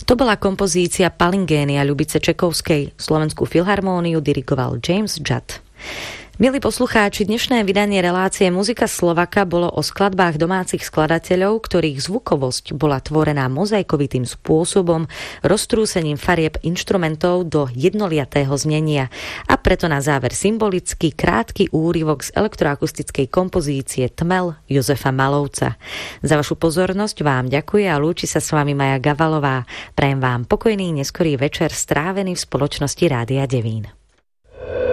To bola kompozícia Palingénia Ľubice Čekovskej. Slovenskú filharmóniu dirigoval James Judd. Milí poslucháči, dnešné vydanie relácie Muzika Slovaka bolo o skladbách domácich skladateľov, ktorých zvukovosť bola tvorená mozaikovitým spôsobom, roztrúsením farieb inštrumentov do jednoliatého znenia. A preto na záver symbolický krátky úryvok z elektroakustickej kompozície Tmel Jozefa Malovca. Za vašu pozornosť vám ďakuje a lúči sa s vami Maja Gavalová. Prajem vám pokojný neskorý večer strávený v spoločnosti Rádia Devín.